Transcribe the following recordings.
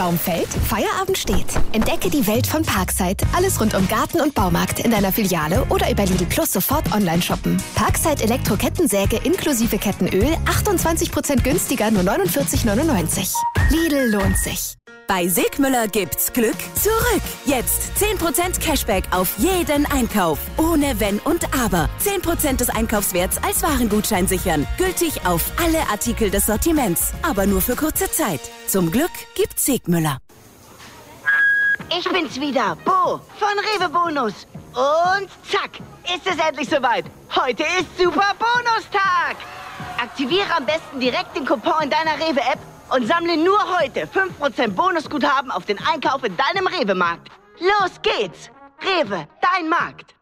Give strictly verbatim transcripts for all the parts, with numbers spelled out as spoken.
Baum fällt, Feierabend steht. Entdecke die Welt von Parkside. Alles rund um Garten und Baumarkt in deiner Filiale oder über Lidl Plus sofort online shoppen. Parkside Elektro-Kettensäge inklusive Kettenöl achtundzwanzig Prozent günstiger, nur neunundvierzig neunundneunzig. Lidl lohnt sich. Bei Sigmüller gibt's Glück zurück. Jetzt zehn Prozent Cashback auf jeden Einkauf. Ohne Wenn und Aber. zehn Prozent des Einkaufswerts als Warengutschein sichern. Gültig auf alle Artikel des Sortiments. Aber nur für kurze Zeit. Zum Glück gibt's Sigmüller. Ich bin's wieder, Bo von Rewe Bonus. Und zack, ist es endlich soweit. Heute ist Super Bonustag. Aktiviere am besten direkt den Coupon in deiner Rewe-App und sammle nur heute fünf Prozent Bonusguthaben auf den Einkauf in deinem Rewe-Markt. Los geht's! Rewe, dein Markt.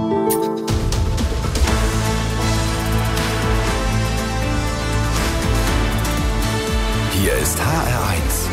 Hier ist H R eins.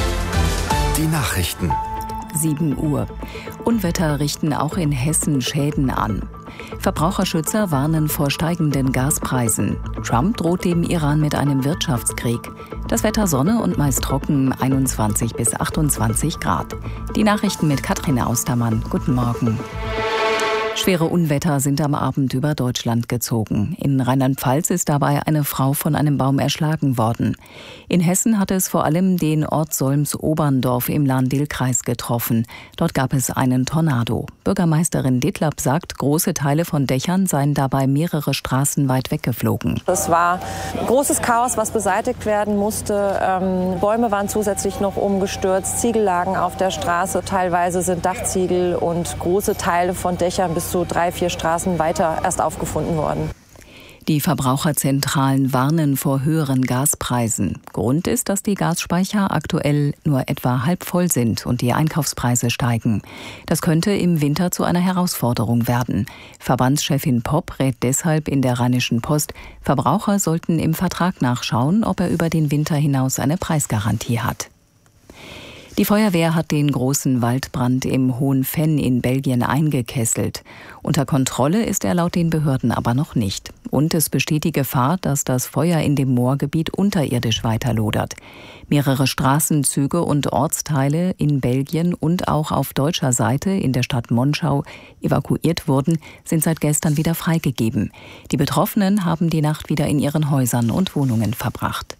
Die Nachrichten. sieben Uhr. Unwetter richten auch in Hessen Schäden an. Verbraucherschützer warnen vor steigenden Gaspreisen. Trump droht dem Iran mit einem Wirtschaftskrieg. Das Wetter Sonne und meist trocken, einundzwanzig bis achtundzwanzig Grad. Die Nachrichten mit Katrin Austermann. Guten Morgen. Schwere Unwetter sind am Abend über Deutschland gezogen. In Rheinland-Pfalz ist dabei eine Frau von einem Baum erschlagen worden. In Hessen hat es vor allem den Ort Solms-Oberndorf im Lahn-Dill-Kreis getroffen. Dort gab es einen Tornado. Bürgermeisterin Dittlab sagt, große Teile von Dächern seien dabei mehrere Straßen weit weggeflogen. Es war großes Chaos, was beseitigt werden musste. Ähm, Bäume waren zusätzlich noch umgestürzt, Ziegel lagen auf der Straße. Teilweise sind Dachziegel und große Teile von Dächern bis so drei, vier Straßen weiter erst aufgefunden worden. Die Verbraucherzentralen warnen vor höheren Gaspreisen. Grund ist, dass die Gasspeicher aktuell nur etwa halb voll sind und die Einkaufspreise steigen. Das könnte im Winter zu einer Herausforderung werden. Verbandschefin Popp rät deshalb in der Rheinischen Post, Verbraucher sollten im Vertrag nachschauen, ob er über den Winter hinaus eine Preisgarantie hat. Die Feuerwehr hat den großen Waldbrand im Hohen Venn in Belgien eingekesselt. Unter Kontrolle ist er laut den Behörden aber noch nicht. Und es besteht die Gefahr, dass das Feuer in dem Moorgebiet unterirdisch weiterlodert. Mehrere Straßenzüge und Ortsteile in Belgien und auch auf deutscher Seite in der Stadt Monschau evakuiert wurden, sind seit gestern wieder freigegeben. Die Betroffenen haben die Nacht wieder in ihren Häusern und Wohnungen verbracht.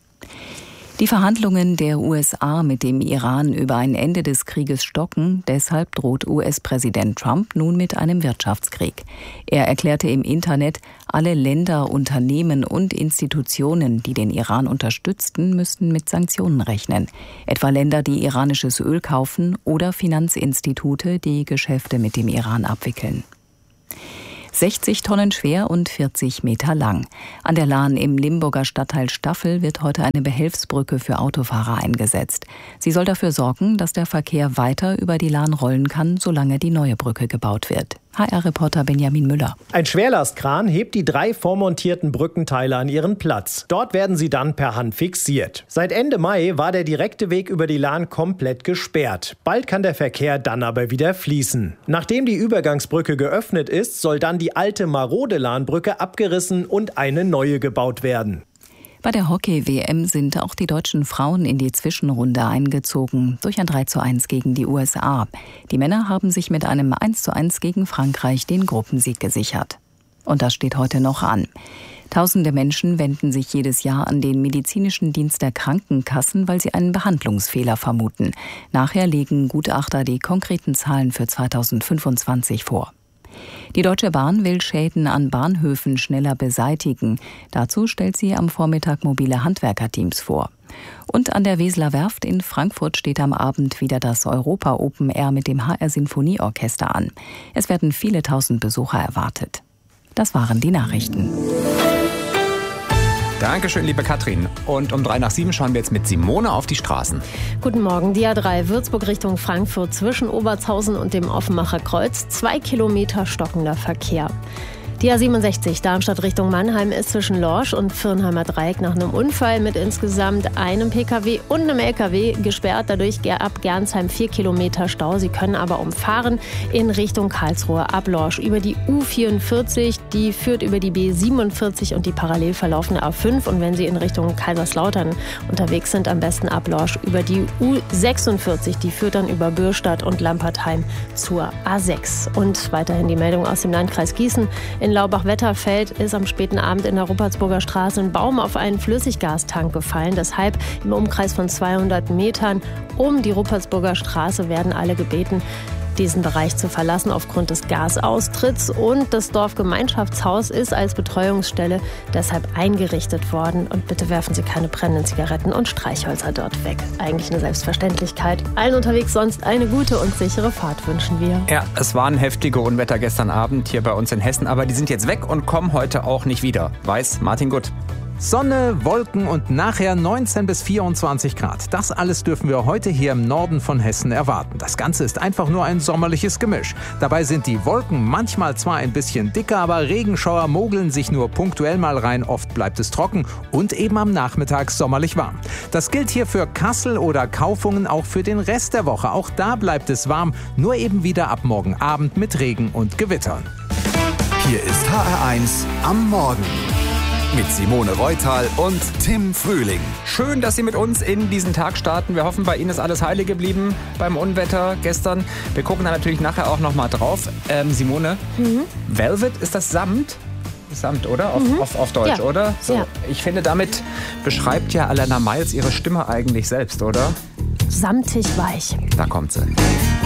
Die Verhandlungen der U S A mit dem Iran über ein Ende des Krieges stocken. Deshalb droht U S-Präsident Trump nun mit einem Wirtschaftskrieg. Er erklärte im Internet, alle Länder, Unternehmen und Institutionen, die den Iran unterstützten, müssten mit Sanktionen rechnen. Etwa Länder, die iranisches Öl kaufen oder Finanzinstitute, die Geschäfte mit dem Iran abwickeln. sechzig Tonnen schwer und vierzig Meter lang. An der Lahn im Limburger Stadtteil Staffel wird heute eine Behelfsbrücke für Autofahrer eingesetzt. Sie soll dafür sorgen, dass der Verkehr weiter über die Lahn rollen kann, solange die neue Brücke gebaut wird. H R-Reporter Benjamin Müller. Ein Schwerlastkran hebt die drei vormontierten Brückenteile an ihren Platz. Dort werden sie dann per Hand fixiert. Seit Ende Mai war der direkte Weg über die Lahn komplett gesperrt. Bald kann der Verkehr dann aber wieder fließen. Nachdem die Übergangsbrücke geöffnet ist, soll dann die alte marode Lahnbrücke abgerissen und eine neue gebaut werden. Bei der Hockey-W M sind auch die deutschen Frauen in die Zwischenrunde eingezogen, durch ein drei zu eins gegen die U S A. Die Männer haben sich mit einem eins zu eins gegen Frankreich den Gruppensieg gesichert. Und das steht heute noch an. Tausende Menschen wenden sich jedes Jahr an den medizinischen Dienst der Krankenkassen, weil sie einen Behandlungsfehler vermuten. Nachher legen Gutachter die konkreten Zahlen für zweitausendfünfundzwanzig vor. Die Deutsche Bahn will Schäden an Bahnhöfen schneller beseitigen. Dazu stellt sie am Vormittag mobile Handwerkerteams vor. Und an der Weseler Werft in Frankfurt steht am Abend wieder das Europa Open Air mit dem H R Sinfonieorchester an. Es werden viele tausend Besucher erwartet. Das waren die Nachrichten. Dankeschön, liebe Katrin. Und um drei nach sieben schauen wir jetzt mit Simone auf die Straßen. Guten Morgen. Die A drei Würzburg Richtung Frankfurt zwischen Obertshausen und dem Offenbacher Kreuz. Zwei Kilometer stockender Verkehr. Die A siebenundsechzig Darmstadt Richtung Mannheim ist zwischen Lorsch und Firnheimer Dreieck nach einem Unfall mit insgesamt einem Pkw und einem Lkw gesperrt. Dadurch ab Gernsheim vier Kilometer Stau. Sie können aber umfahren in Richtung Karlsruhe ab Lorsch über die U vierundvierzig. Die führt über die B siebenundvierzig und die parallel verlaufende A fünf. Und wenn Sie in Richtung Kaiserslautern unterwegs sind, am besten ab Lorsch über die U sechsundvierzig. Die führt dann über Bürstadt und Lampertheim zur A sechs. Und weiterhin die Meldung aus dem Landkreis Gießen. In Laubach-Wetterfeld ist am späten Abend in der Ruppertsburger Straße ein Baum auf einen Flüssiggastank gefallen. Deshalb im Umkreis von zweihundert Metern um die Ruppertsburger Straße werden alle gebeten, diesen Bereich zu verlassen aufgrund des Gasaustritts. Und das Dorfgemeinschaftshaus ist als Betreuungsstelle deshalb eingerichtet worden. Und bitte werfen Sie keine brennenden Zigaretten und Streichhölzer dort weg. Eigentlich eine Selbstverständlichkeit. Allen unterwegs sonst eine gute und sichere Fahrt wünschen wir. Ja, es waren heftige Unwetter gestern Abend hier bei uns in Hessen, aber die sind jetzt weg und kommen heute auch nicht wieder. Weiß Martin Gutt. Sonne, Wolken und nachher neunzehn bis vierundzwanzig Grad. Das alles dürfen wir heute hier im Norden von Hessen erwarten. Das Ganze ist einfach nur ein sommerliches Gemisch. Dabei sind die Wolken manchmal zwar ein bisschen dicker, aber Regenschauer mogeln sich nur punktuell mal rein. Oft bleibt es trocken und eben am Nachmittag sommerlich warm. Das gilt hier für Kassel oder Kaufungen, auch für den Rest der Woche. Auch da bleibt es warm, nur eben wieder ab morgen Abend mit Regen und Gewittern. Hier ist H R eins am Morgen. Mit Simone Reutal und Tim Frühling. Schön, dass Sie mit uns in diesen Tag starten. Wir hoffen, bei Ihnen ist alles heile geblieben beim Unwetter gestern. Wir gucken da natürlich nachher auch noch mal drauf. Ähm, Simone, mhm. Velvet, ist das Samt? Samt, oder? Auf, mhm. auf, auf Deutsch, ja. Oder? So. Ja. Ich finde, damit beschreibt ja Alana Miles ihre Stimme eigentlich selbst, oder? Samtig weich. Da kommt sie.